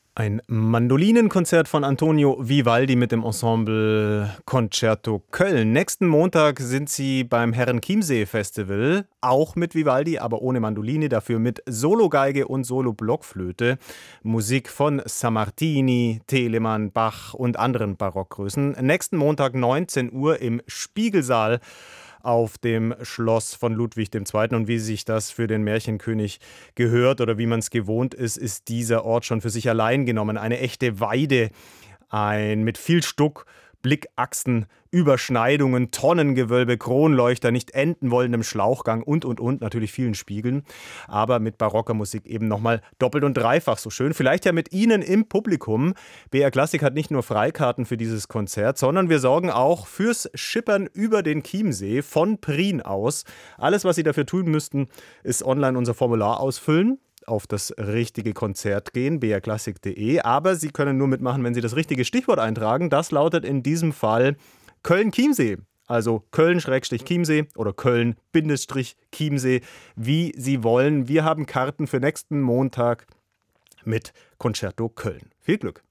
Ein Mandolinenkonzert von Antonio Vivaldi mit dem Ensemble Concerto Köln. Nächsten Montag sind sie beim Herrenchiemsee-Festival, auch mit Vivaldi, aber ohne Mandoline, dafür mit Sologeige und Solo-Blockflöte. Musik von Sammartini, Telemann, Bach und anderen Barockgrößen. Nächsten Montag 19 Uhr im Spiegelsaal auf dem Schloss von Ludwig II. Und wie sich das für den Märchenkönig gehört oder wie man es gewohnt ist, ist dieser Ort schon für sich allein genommen. Eine echte Weide, ein mit viel Stuck, Blickachsen, Überschneidungen, Tonnengewölbe, Kronleuchter, nicht enden wollendem Schlauchgang und natürlich vielen Spiegeln. Aber mit barocker Musik eben nochmal doppelt und dreifach so schön. Vielleicht ja mit Ihnen im Publikum. BR Klassik hat nicht nur Freikarten für dieses Konzert, sondern wir sorgen auch fürs Schippern über den Chiemsee von Prien aus. Alles, was Sie dafür tun müssten, ist online unser Formular ausfüllen, auf das richtige Konzert gehen, brklassik.de. Aber Sie können nur mitmachen, wenn Sie das richtige Stichwort eintragen. Das lautet in diesem Fall Köln-Chiemsee. Also Köln-Chiemsee oder Köln-Chiemsee, wie Sie wollen. Wir haben Karten für nächsten Montag mit Concerto Köln. Viel Glück!